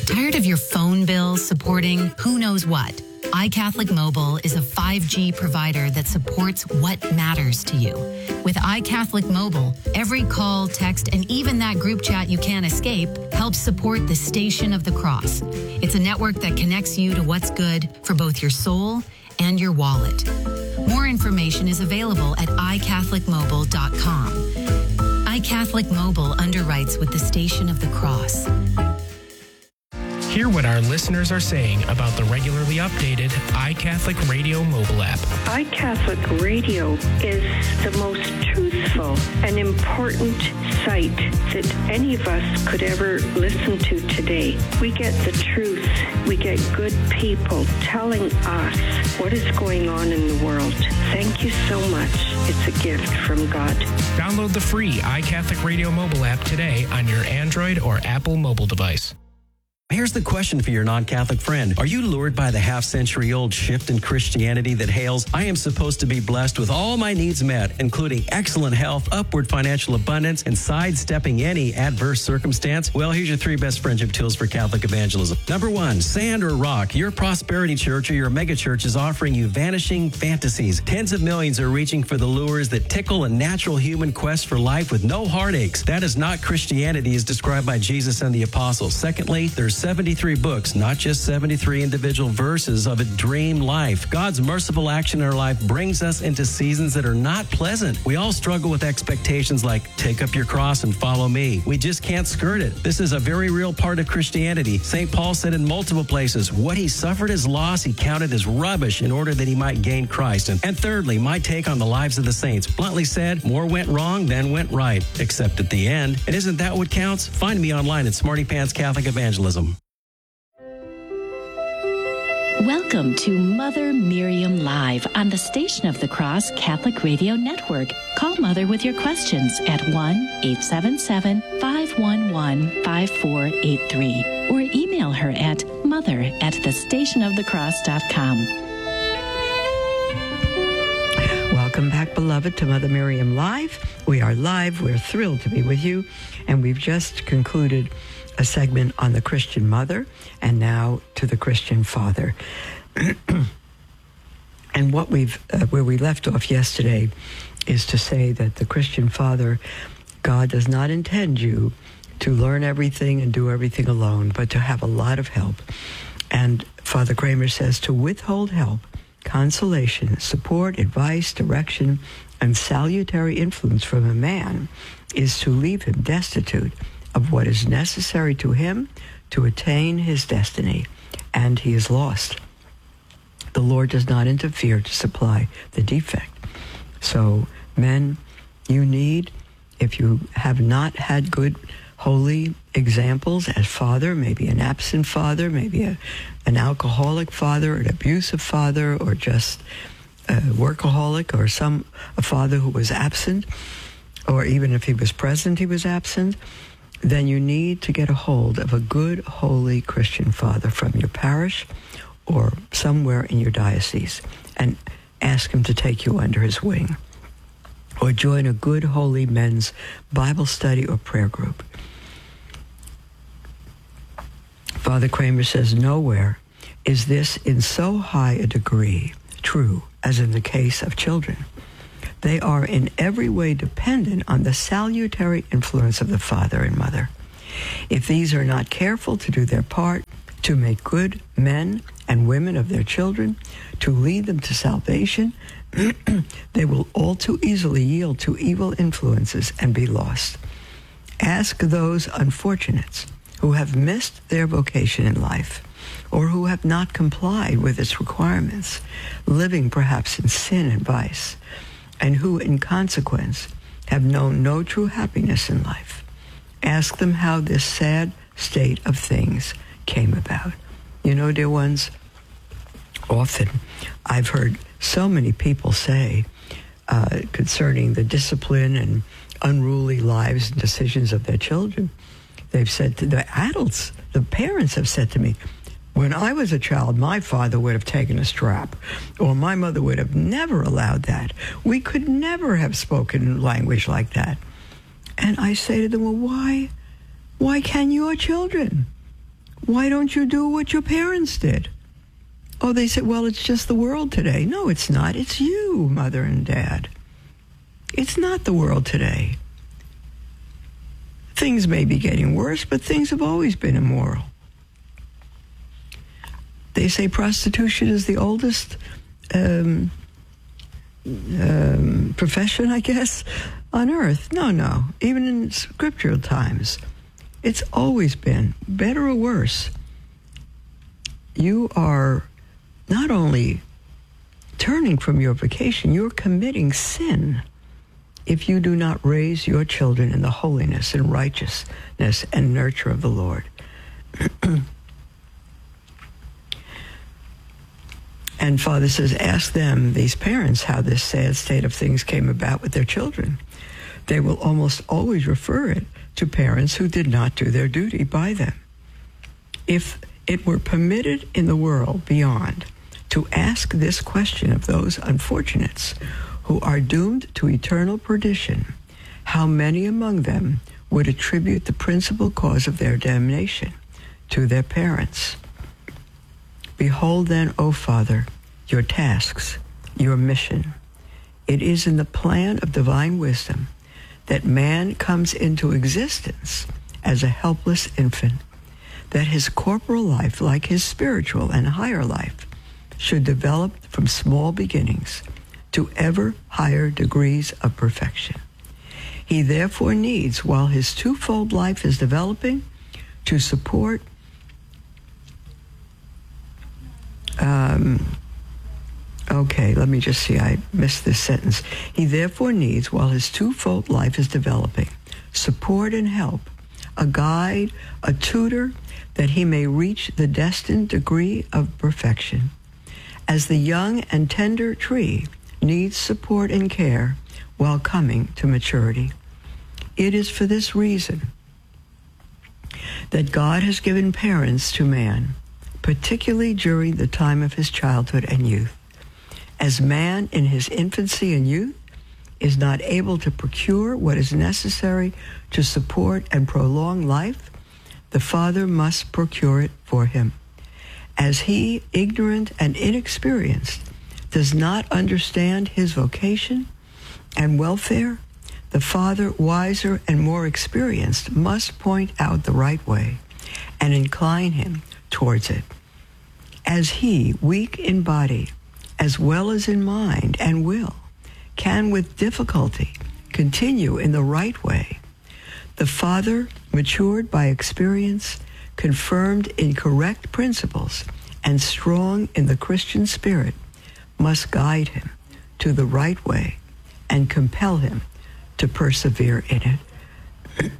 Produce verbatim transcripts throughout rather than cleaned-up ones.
Tired of your phone bill supporting who knows what? iCatholic Mobile is a five G provider that supports what matters to you. With iCatholic Mobile, every call, text, and even that group chat you can't escape helps support the Station of the Cross. It's a network that connects you to what's good for both your soul and your wallet. More information is available at i catholic mobile dot com. iCatholic Mobile underwrites with the Station of the Cross. Hear what our listeners are saying about the regularly updated iCatholic Radio mobile app. iCatholic Radio is the most truthful and important site that any of us could ever listen to today. We get the truth. We get good people telling us what is going on in the world. Thank you so much. It's a gift from God. Download the free iCatholic Radio mobile app today on your Android or Apple mobile device. Here's the question for your non-Catholic friend. Are you lured by the half-century-old shift in Christianity that hails, I am supposed to be blessed with all my needs met, including excellent health, upward financial abundance, and sidestepping any adverse circumstance? Well, here's your three best friendship tools for Catholic evangelism. Number one, sand or rock. Your prosperity church or your megachurch is offering you vanishing fantasies. Tens of millions are reaching for the lures that tickle a natural human quest for life with no heartaches. That is not Christianity as described by Jesus and the apostles. Secondly, there's seventy-three books, not just seventy-three individual verses of a dream life. God's merciful action in our life brings us into seasons that are not pleasant. We all struggle with expectations like, take up your cross and follow me. We just can't skirt it. This is a very real part of Christianity. Saint Paul said in multiple places, what he suffered as loss, he counted as rubbish in order that he might gain Christ. And, and thirdly, my take on the lives of the saints. Bluntly said, more went wrong than went right, except at the end. And isn't that what counts? Find me online at Smarty Pants Catholic Evangelism. Welcome to Mother Miriam Live on the Station of the Cross Catholic Radio Network. Call Mother with your questions at one eight seven seven, five one one, five four eight three or email her at mother at the station of the cross dot com. Welcome back, beloved, to Mother Miriam Live. We are live. We're thrilled to be with you. And we've just concluded a segment on the Christian mother, and now to the Christian father. And what we've, uh, where we left off yesterday is to say that the Christian father, God does not intend you to learn everything and do everything alone, but to have a lot of help. And Father Kramer says to withhold help, consolation, support, advice, direction, and salutary influence from a man is to leave him destitute of what is necessary to him to attain his destiny, and he is lost. The Lord does not interfere to supply the defect. So, men, you need, if you have not had good, holy examples as father, maybe an absent father, maybe a, an alcoholic father, an abusive father, or just a workaholic, or some a father who was absent, or even if he was present, he was absent, then you need to get a hold of a good, holy Christian father from your parish or somewhere in your diocese and ask him to take you under his wing. Or join a good, holy men's Bible study or prayer group. Father Kramer says, nowhere is this in so high a degree true as in the case of children. They are in every way dependent on the salutary influence of the father and mother. If these are not careful to do their part, to make good men and women of their children, to lead them to salvation, they will all too easily yield to evil influences and be lost. Ask those unfortunates who have missed their vocation in life, or who have not complied with its requirements, living perhaps in sin and vice, and who, in consequence, have known no true happiness in life. Ask them how this sad state of things came about. You know, dear ones, often I've heard so many people say uh, concerning the discipline and unruly lives and decisions of their children, they've said to the adults, the parents have said to me, when I was a child, my father would have taken a strap, or my mother would have never allowed that. We could never have spoken language like that. And I say to them, well, why? Why can your children? Why don't you do what your parents did? Oh, they said, well, it's just the world today. No, it's not. It's you, mother and dad. It's not the world today. Things may be getting worse, but things have always been immoral. They say prostitution is the oldest um, um, profession, I guess, on earth. No, no. Even in scriptural times, it's always been, better or worse. You are not only turning from your vocation, you're committing sin if you do not raise your children in the holiness and righteousness and nurture of the Lord. And Father says, ask them, these parents, how this sad state of things came about with their children. They will almost always refer it to parents who did not do their duty by them. If it were permitted in the world beyond to ask this question of those unfortunates who are doomed to eternal perdition, how many among them would attribute the principal cause of their damnation to their parents? Behold then, O Father, your tasks, your mission. It is in the plan of divine wisdom that man comes into existence as a helpless infant, that his corporal life, like his spiritual and higher life, should develop from small beginnings to ever higher degrees of perfection. He therefore needs, while his twofold life is developing, to support Um, okay, let me just see. I missed this sentence. He therefore needs, while his twofold life is developing, support and help, a guide, a tutor, that he may reach the destined degree of perfection. As the young and tender tree needs support and care while coming to maturity. It is for this reason that God has given parents to man, particularly during the time of his childhood and youth. As man in his infancy and youth is not able to procure what is necessary to support and prolong life, the father must procure it for him. As he, ignorant and inexperienced, does not understand his vocation and welfare, the father, wiser and more experienced, must point out the right way and incline him towards it. As he, weak in body, as well as in mind and will, can with difficulty continue in the right way, the father, matured by experience, confirmed in correct principles, and strong in the Christian spirit, must guide him to the right way and compel him to persevere in it.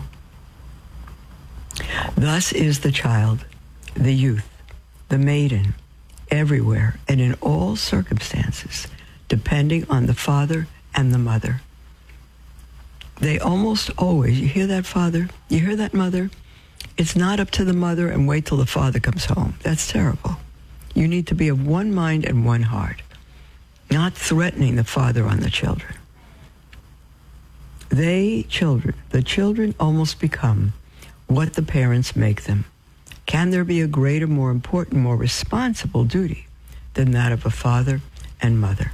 Thus is the child, the youth, the maiden, everywhere and in all circumstances, depending on the father and the mother. They almost always, you hear that, father? You hear that, mother? It's not up to the mother and wait till the father comes home. That's terrible. You need to be of one mind and one heart, not threatening the father on the children. They, children, the children almost become what the parents make them. Can there be a greater, more important, more responsible duty than that of a father and mother?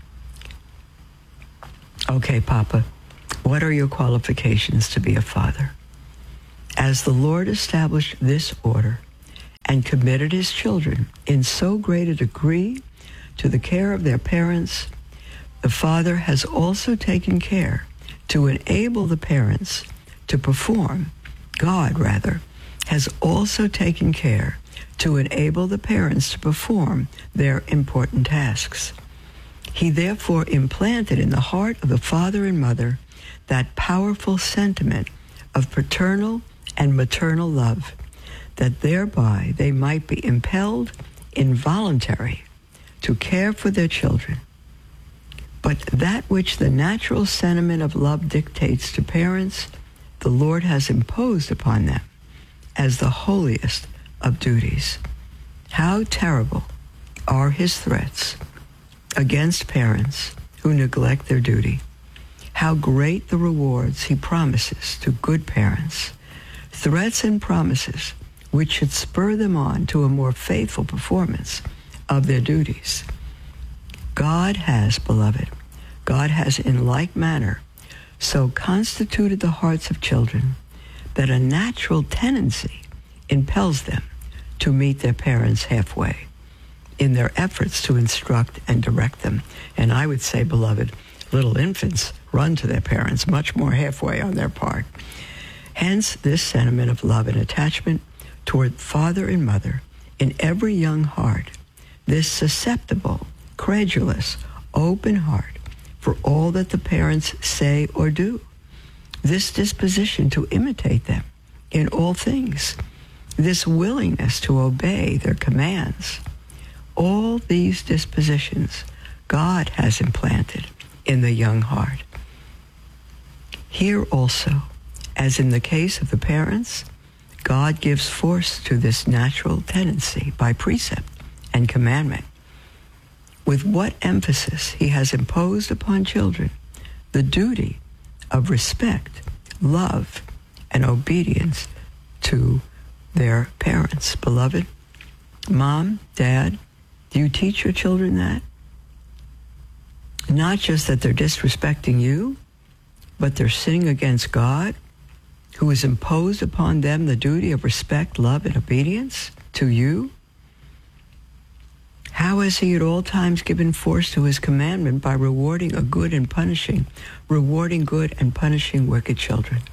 Okay, Papa, what are your qualifications to be a father? As the Lord established this order and committed his children in so great a degree to the care of their parents, the father has also taken care to enable the parents to perform, God rather, has also taken care to enable the parents to perform their important tasks. He therefore implanted in the heart of the father and mother that powerful sentiment of paternal and maternal love, that thereby they might be impelled involuntary to care for their children. But that which the natural sentiment of love dictates to parents, the Lord has imposed upon them as the holiest of duties. How terrible are his threats against parents who neglect their duty. How great the rewards he promises to good parents. Threats and promises which should spur them on to a more faithful performance of their duties. God has, beloved, God has in like manner so constituted the hearts of children that a natural tendency impels them to meet their parents halfway in their efforts to instruct and direct them. And I would say, beloved, little infants run to their parents much more halfway on their part. Hence, this sentiment of love and attachment toward father and mother in every young heart, this susceptible, credulous, open heart for all that the parents say or do, this disposition to imitate them in all things, this willingness to obey their commands, all these dispositions God has implanted in the young heart. Here also, as in the case of the parents, God gives force to this natural tendency by precept and commandment. With what emphasis he has imposed upon children the duty of respect, love, and obedience to their parents. Beloved, mom, dad, do you teach your children that? Not just that they're disrespecting you, but they're sinning against God, who has imposed upon them the duty of respect, love, and obedience to you? How has he at all times given force to his commandment by rewarding a good and punishing, rewarding good and punishing wicked children?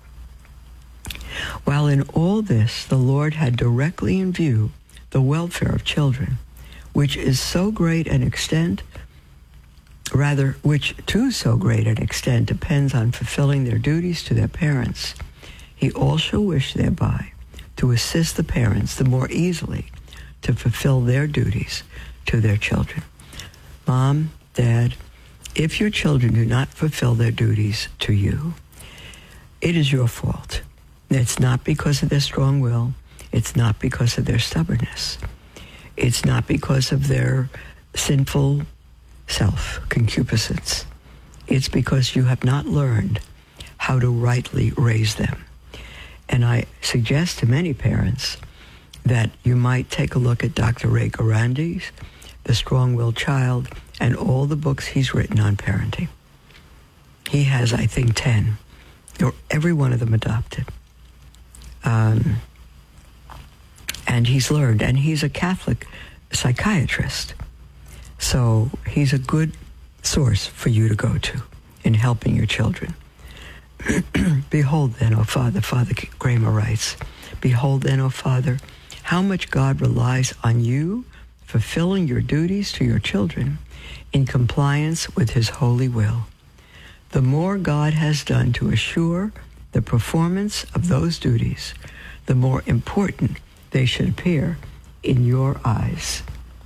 While in all this the Lord had directly in view the welfare of children, which is so great an extent, rather, which to so great an extent depends on fulfilling their duties to their parents, he also wished thereby to assist the parents the more easily to fulfill their duties to their children. Mom, Dad, if your children do not fulfill their duties to you, it is your fault. It's not because of their strong will. It's not because of their stubbornness. It's not because of their sinful self-concupiscence. It's because you have not learned how to rightly raise them. And I suggest to many parents that you might take a look at Doctor Ray Garandi's The Strong-Willed Child and all the books he's written on parenting. He has, I think, ten, or every one of them adopted. Um, and he's learned, and he's a Catholic psychiatrist. So he's a good source for you to go to in helping your children. Behold then, O Father, Father Kramer writes, behold then, O Father, how much God relies on you fulfilling your duties to your children in compliance with his holy will. The more God has done to assure the performance of those duties, the more important they should appear in your eyes.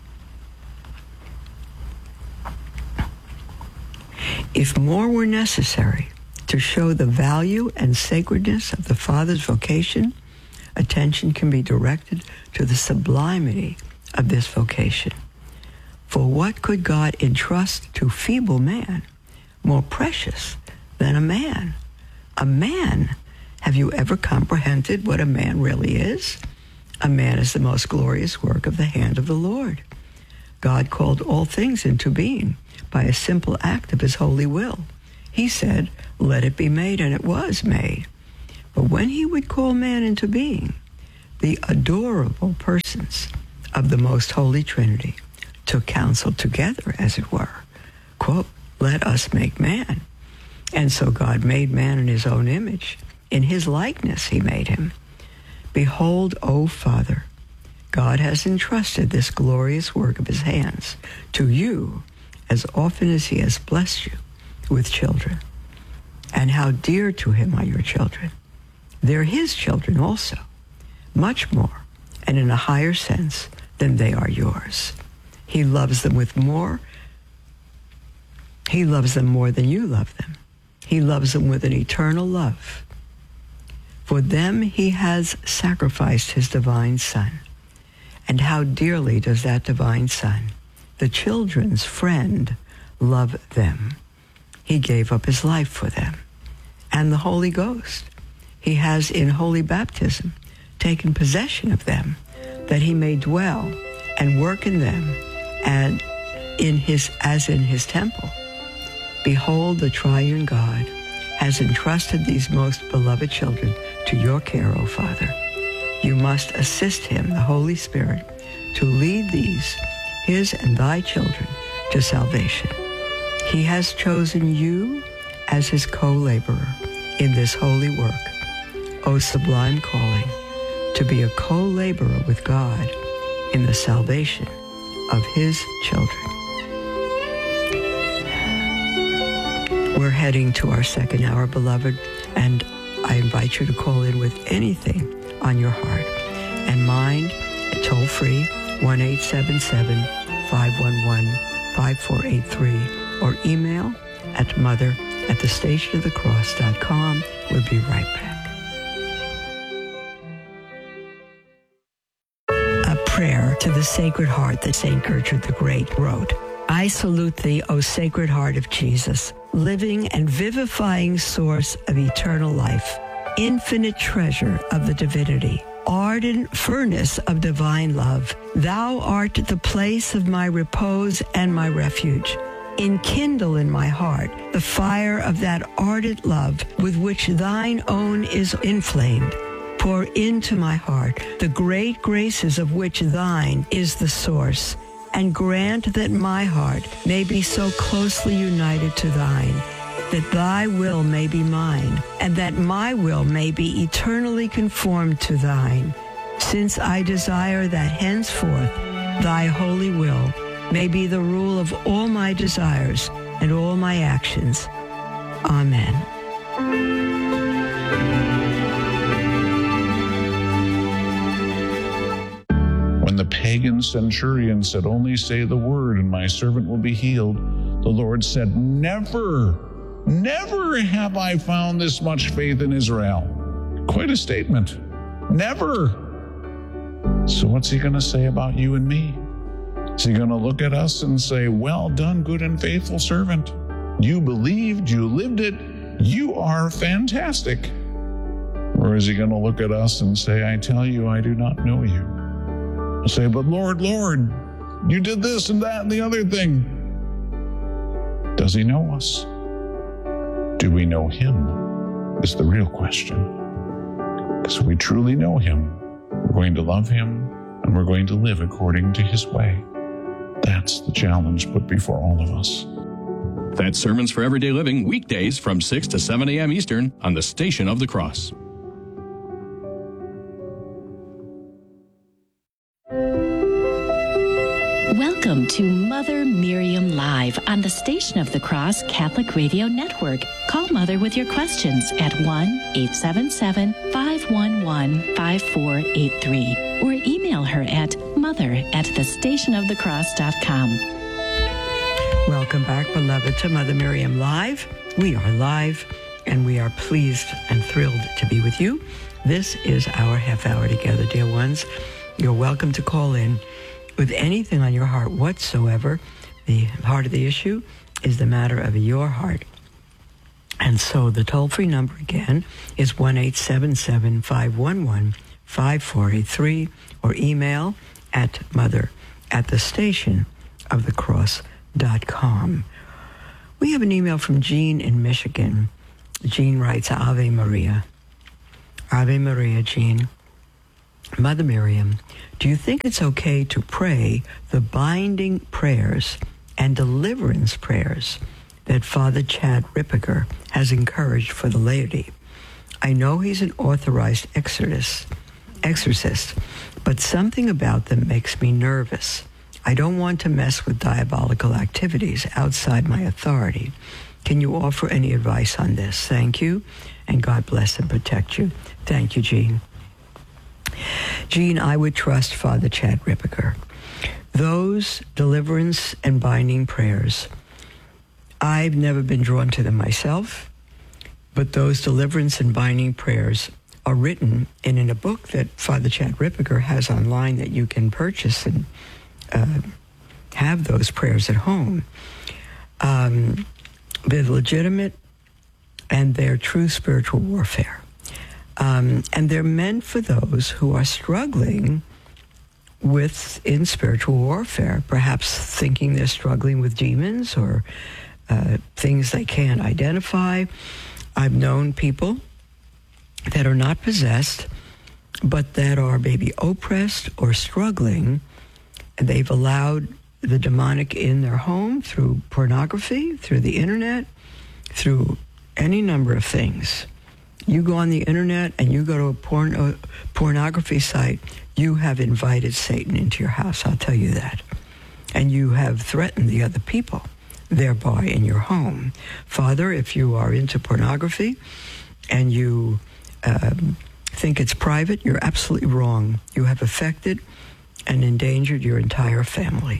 If more were necessary to show the value and sacredness of the Father's vocation, attention can be directed to the sublimity of this vocation. For what could God entrust to feeble man more precious than a man? A man. Have you ever comprehended what a man really is? A man is the most glorious work of the hand of the Lord. God called all things into being by a simple act of his holy will. He said, let it be made, and it was made. But when he would call man into being, the adorable persons of the most holy Trinity took counsel together, as it were. Quote, let us make man. And so God made man in his own image. In his likeness he made him. Behold, O Father, God has entrusted this glorious work of his hands to you as often as he has blessed you with children. And how dear to him are your children. They're his children also, much more, and in a higher sense than they are yours. He loves them with more. He loves them more than you love them. He loves them with an eternal love. For them he has sacrificed his divine Son. And how dearly does that divine Son, the children's friend, love them. He gave up his life for them. And the Holy Ghost he has in holy baptism taken possession of them, that he may dwell and work in them and in his as in his temple. Behold, the triune God has entrusted these most beloved children to your care, O Father. You must assist him, the Holy Spirit, to lead these, his and thy children, to salvation. He has chosen you as his co-laborer in this holy work, O sublime calling, to be a co-laborer with God in the salvation of his children. We're heading to our second hour, beloved, and I invite you to call in with anything on your heart and mind, toll free, one eight seven seven, five one one, five four eight three, or email at mother at the station of the cross dot com. We'll be right back. A prayer to the Sacred Heart that Saint Gertrude the Great wrote. I salute thee, O Sacred Heart of Jesus, living and vivifying source of eternal life, infinite treasure of the divinity, ardent furnace of divine love. Thou art the place of my repose and my refuge. Enkindle in my heart the fire of that ardent love with which thine own is inflamed. Pour into my heart the great graces of which thine is the source, and grant that my heart may be so closely united to thine, that thy will may be mine, and that my will may be eternally conformed to thine, since I desire that henceforth thy holy will may be the rule of all my desires and all my actions. Amen. When the pagan centurion said, only say the word and my servant will be healed, the Lord said, never, never have I found this much faith in Israel. Quite a statement. Never. So what's he going to say about you and me? Is he going to look at us and say, well done, good and faithful servant. You believed, you lived it, you are fantastic. Or is he going to look at us and say, I tell you, I do not know you. He'll say, but Lord, Lord, you did this and that and the other thing. Does he know us? Do we know him? Is the real question. Because if we truly know him, we're going to love him and we're going to live according to his way. That's the challenge put before all of us. That's Sermons for Everyday Living, weekdays from six to seven a.m. Eastern on the Station of the Cross. Welcome to Mother Miriam Live on the Station of the Cross Catholic Radio Network. Call Mother with your questions at one eight seven seven, five one one, five four eight three or email her at mother at the station of the cross dot com. Welcome back, beloved, to Mother Miriam Live. We are live, and we are pleased and thrilled to be with you. This is our half hour together, dear ones. You're welcome to call in with anything on your heart whatsoever. The heart of the issue is the matter of your heart. And so the toll-free number again is one eight seven seven, five one one, five four eight three or email at mother at the station of the cross dot com. We have an email from Jean in Michigan. Jean writes, Ave Maria. Ave Maria, Jean. Mother Miriam, do you think it's okay to pray the binding prayers and deliverance prayers that Father Chad Ripperger has encouraged for the laity? I know he's an authorized exorcist, exorcist, but something about them makes me nervous. I don't want to mess with diabolical activities outside my authority. Can you offer any advice on this? Thank you, and God bless and protect you. Thank you, Jean. Jean, I would trust Father Chad Ripperger. Those deliverance and binding prayers, I've never been drawn to them myself, but those deliverance and binding prayers are written in, in a book that Father Chad Ripperger has online that you can purchase and uh, have those prayers at home. Um, they're legitimate and they're true spiritual warfare. Um, and they're meant for those who are struggling with in spiritual warfare, perhaps thinking they're struggling with demons or uh, things they can't identify. I've known people that are not possessed, but that are maybe oppressed or struggling, and they've allowed the demonic in their home through pornography, through the internet, through any number of things. You go on the internet and you go to a porn, uh, pornography site, you have invited Satan into your house, I'll tell you that. And you have threatened the other people, thereby in your home. Father, if you are into pornography and you um, think it's private, you're absolutely wrong. You have affected and endangered your entire family.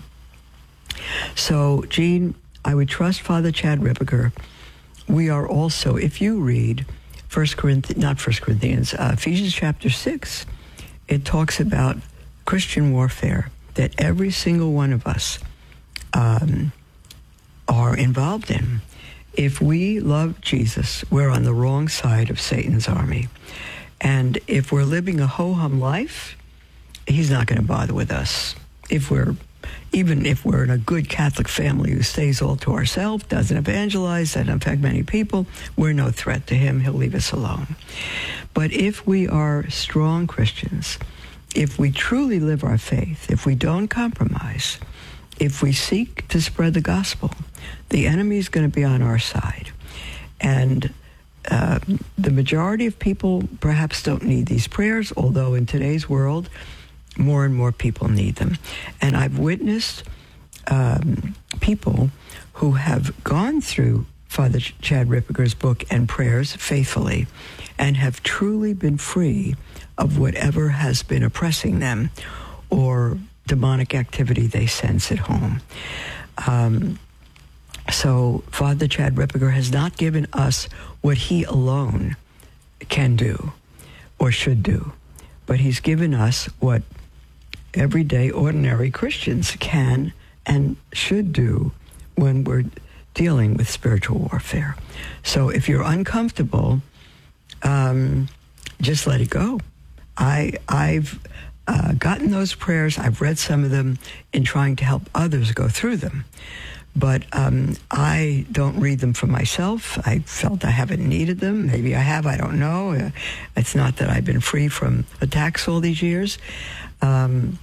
So, Jean, I would trust Father Chad Ripperger. We are also, if you read First Corinthians, not First Corinthians, uh, Ephesians chapter six, it talks about Christian warfare, that every single one of us um, are involved in. If we love Jesus, we're on the wrong side of Satan's army. And if we're living a ho-hum life, he's not going to bother with us. If we're, even if we're in a good Catholic family who stays all to ourselves, doesn't evangelize, doesn't affect many people, we're no threat to him. He'll leave us alone. But if we are strong Christians, if we truly live our faith, if we don't compromise, if we seek to spread the gospel, the enemy is going to be on our side. And uh, the majority of people perhaps don't need these prayers, although in today's world, more and more people need them. And I've witnessed um, people who have gone through Father Chad Ripperger's book and prayers faithfully and have truly been free of whatever has been oppressing them or demonic activity they sense at home. Um, so Father Chad Ripperger has not given us what he alone can do or should do, but he's given us what everyday, ordinary Christians can and should do when we're dealing with spiritual warfare. So if you're uncomfortable, um, just let it go. I, I've uh, gotten those prayers. I've read some of them in trying to help others go through them. But um, I don't read them for myself. I felt I haven't needed them. Maybe I have, I don't know. Uh, it's not that I've been free from attacks all these years. Um,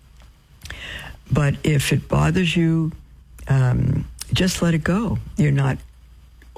but if it bothers you, um, just let it go. You're not uh,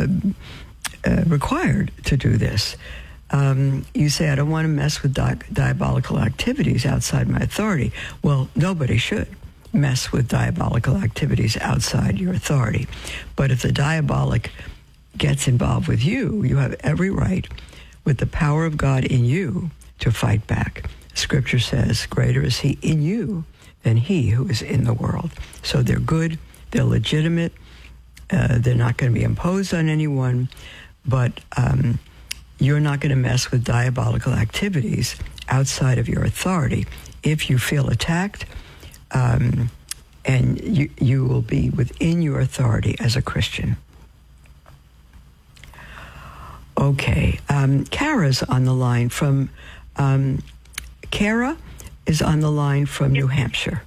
uh, required to do this. Um, you say, I don't want to mess with di- diabolical activities outside my authority. Well, nobody should mess with diabolical activities outside your authority. But if the diabolic gets involved with you, you have every right, with the power of God in you, to fight back. Scripture says, greater is he in you than he who is in the world. So they're good, they're legitimate, uh, they're not going to be imposed on anyone, but um, you're not going to mess with diabolical activities outside of your authority. If you feel attacked, um, and you, you will be within your authority as a Christian. Okay, um, Kara's on the line from, um, Kara is on the line from New Hampshire.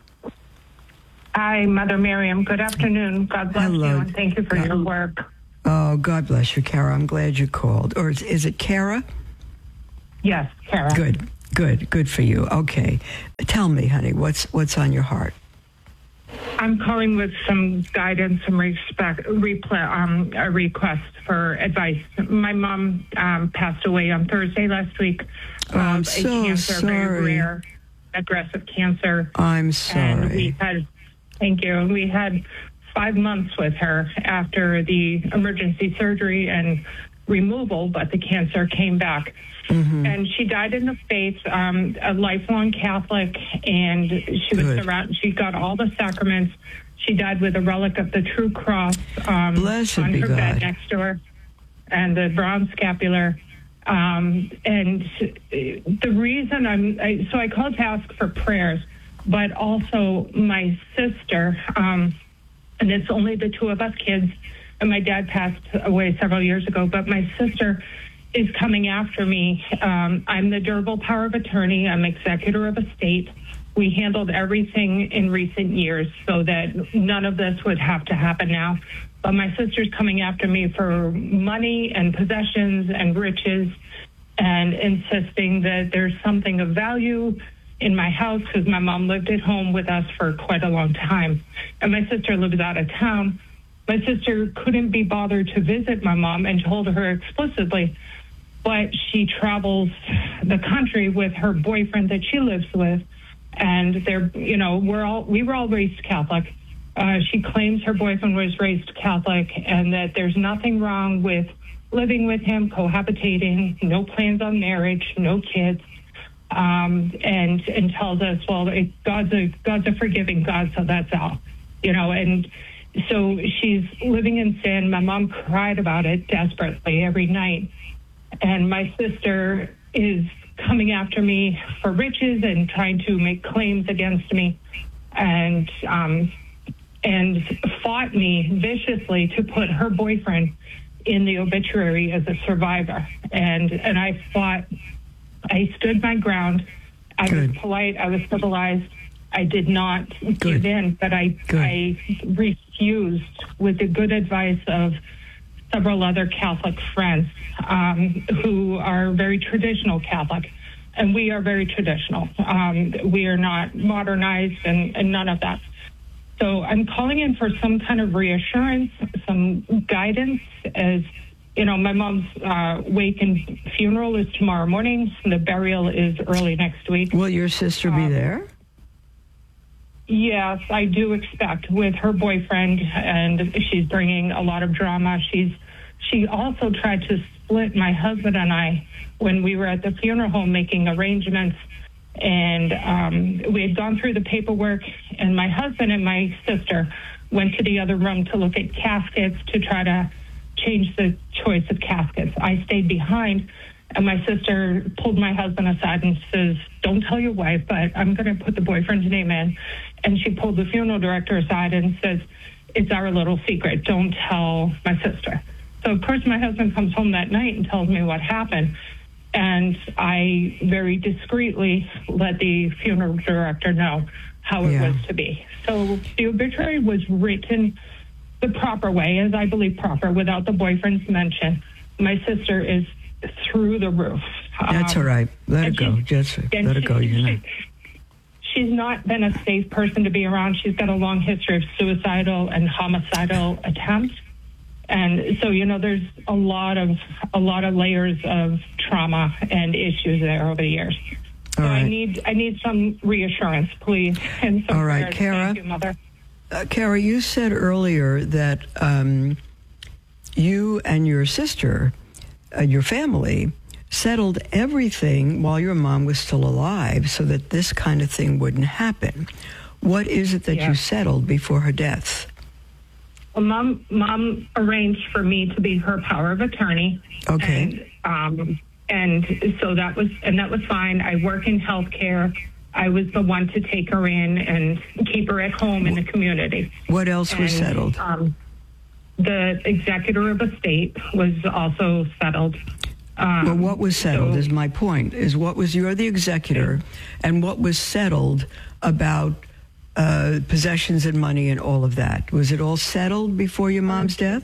Hi, Mother Miriam. Good afternoon. God bless Hello. you, and thank you for God. your work. Oh, God bless you, Kara. I'm glad you called. Or is, is it Kara? Yes, Kara. Good, good, good for you. Okay. Tell me, honey, what's what's on your heart? I'm calling with some guidance and respect, repl- um, a request for advice. My mom um, passed away on Thursday last week. Oh, I'm of so a cancer, sorry. Very rare, aggressive cancer. I'm sorry. And we had, thank you. We had five months with her after the emergency surgery and removal, but the cancer came back. Mm-hmm. And she died in the faith, um, a lifelong Catholic, and she was Good. around, she got all the sacraments. She died with a relic of the True Cross um, Blessed on be her God. bed next to her, and the bronze scapular. Um, and the reason I'm, I, so I called to ask for prayers, but also my sister, um, and it's only the two of us kids, and my dad passed away several years ago, but my sister is coming after me. Um, I'm the durable power of attorney. I'm executor of estate. We handled everything in recent years so that none of this would have to happen now. But my sister's coming after me for money and possessions and riches and insisting that there's something of value in my house because my mom lived at home with us for quite a long time. And my sister lives out of town. My sister couldn't be bothered to visit my mom and told her explicitly, but she travels the country with her boyfriend that she lives with. And they're, you know, we're all, we were all raised Catholic. Uh, she claims her boyfriend was raised Catholic and that there's nothing wrong with living with him, cohabitating, no plans on marriage, no kids. Um, and, and tells us, well, it, God's a, God's a forgiving God. So that's all, you know, and so she's living in sin. My mom cried about it desperately every night. And my sister is coming after me for riches and trying to make claims against me, and um, and fought me viciously to put her boyfriend in the obituary as a survivor. And and I fought. I stood my ground. I Good. was polite. I was civilized. I did not Good. give in, but I Good. I refused, with the good advice of several other Catholic friends um, who are very traditional Catholic, and we are very traditional. Um, we are not modernized and, and none of that. So I'm calling in for some kind of reassurance, some guidance. As you know, my mom's uh, wake and funeral is tomorrow morning. The burial is early next week. Will your sister um, be there? Yes, I do expect, with her boyfriend, and she's bringing a lot of drama. She's she also tried to split my husband and I when we were at the funeral home making arrangements, and um, we had gone through the paperwork, and my husband and my sister went to the other room to look at caskets to try to change the choice of caskets. I stayed behind, and my sister pulled my husband aside and says, "Don't tell your wife, but I'm going to put the boyfriend's name in." And she pulled the funeral director aside and says, "It's our little secret. Don't tell my sister." So, of course, my husband comes home that night and tells me what happened. And I very discreetly let the funeral director know how it yeah. was to be. So the obituary was written the proper way, as I believe proper, without the boyfriend's mention. My sister is through the roof. That's um, all right. Let it go, Jessica. Let it go. You know. She's not been a safe person to be around. She's got a long history of suicidal and homicidal attempts. And so, you know, there's a lot of a lot of layers of trauma and issues there over the years. So right. I need I need some reassurance, please. And some all right, prayers. Kara. Thank you, Mother. Uh, Kara, you said earlier that um, you and your sister, uh, your family, settled everything while your mom was still alive so that this kind of thing wouldn't happen. What is it that yeah. you settled before her death? Well, mom, mom arranged for me to be her power of attorney. Okay. And, um, and so that was, and that was fine. I work in healthcare. I was the one to take her in and keep her at home in the community. What else and, was settled? Um, the executor of estate was also settled. Um, well, what was settled so, is my point, is what was, you're the executor, and what was settled about uh, possessions and money and all of that? Was it all settled before your mom's death?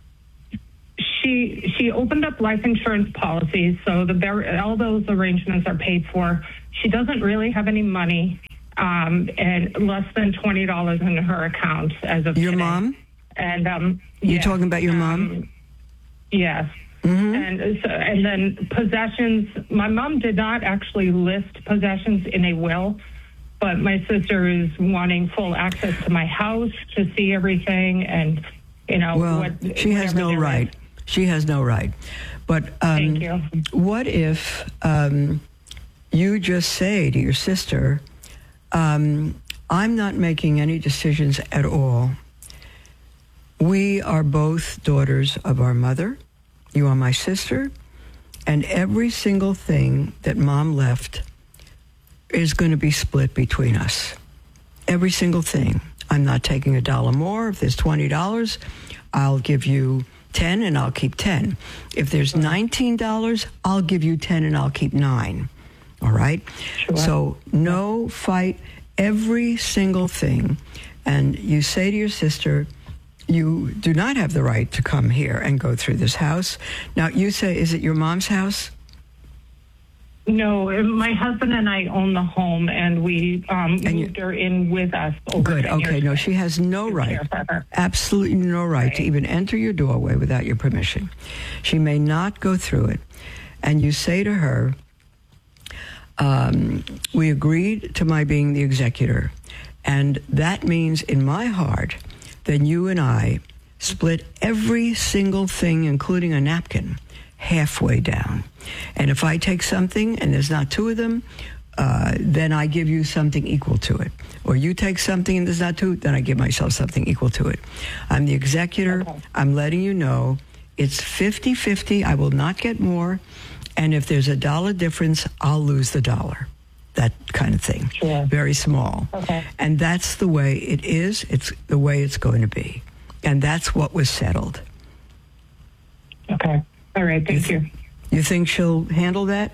She she opened up life insurance policies, so the all those arrangements are paid for. She doesn't really have any money, um, and less than twenty dollars in her account as of your today. mom. And um, you're yes, talking about your mom. Um, yes. Mm-hmm. And so, and then possessions. My mom did not actually list possessions in a will, but my sister is wanting full access to my house to see everything, and you know, well, what, she has no right. Is. She has no right. But um, thank you. What if um, you just say to your sister, um, "I'm not making any decisions at all. We are both daughters of our mother. You are my sister, and every single thing that Mom left is going to be split between us. Every single thing. I'm not taking a dollar more. If there's twenty dollars, I'll give you ten and I'll keep ten. If there's nineteen dollars, I'll give you ten and I'll keep nine. All right? Sure. So no fight, every single thing. And you say to your sister, you do not have the right to come here and go through this house. Now, you say, is it your mom's house? No, my husband and I own the home, and we um, and moved her in with us. Over Good. Okay. years No, she has no right, absolutely no right, right to even enter your doorway without your permission. She may not go through it. And you say to her, um, we agreed to my being the executor. And that means in my heart that you and I split every single thing, including a napkin, halfway down. And if I take something and there's not two of them, uh, then I give you something equal to it. Or you take something and there's not two, then I give myself something equal to it. I'm the executor. Okay. I'm letting you know it's fifty-fifty. I will not get more. And if there's a dollar difference, I'll lose the dollar. That kind of thing. Sure. Very small. Okay. And that's the way it is. It's the way it's going to be. And that's what was settled. Okay. All right. Thank you. Th- you. You think she'll handle that?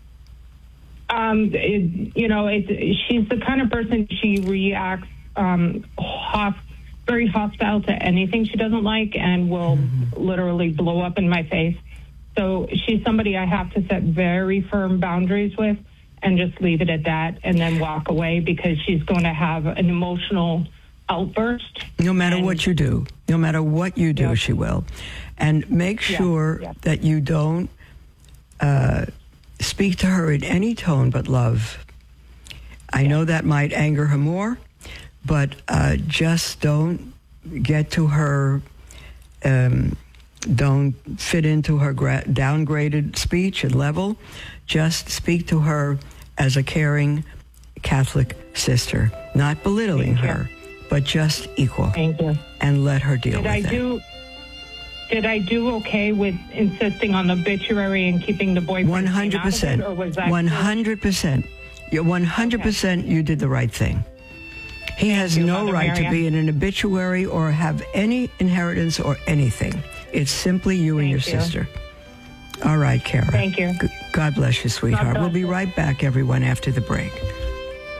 Um, it, you know, it, she's the kind of person, she reacts um, host, very hostile to anything she doesn't like and will mm-hmm. literally blow up in my face. So she's somebody I have to set very firm boundaries with and just leave it at that and then walk away because she's going to have an emotional outburst. No matter and, what you do, no matter what you do, yeah. she will. And make sure yeah, yeah. that you don't uh, speak to her in any tone but love. I yeah. know that might anger her more, but uh, just don't get to her, um, don't fit into her gra- downgraded speech and level. Just speak to her as a caring Catholic sister, not belittling her, but just equal. Thank you. And let her deal did with I it. Do, did I do okay with insisting on the obituary and keeping the boyfriend one hundred percent. Out of it, or was that one hundred percent. You're one hundred percent okay. You did the right thing. He has you, no Mother right Marian. to be in an obituary or have any inheritance or anything. It's simply you Thank and your you. sister. All right, Kara. Thank you. God bless you, sweetheart. Bless we'll be you. right back, everyone, after the break.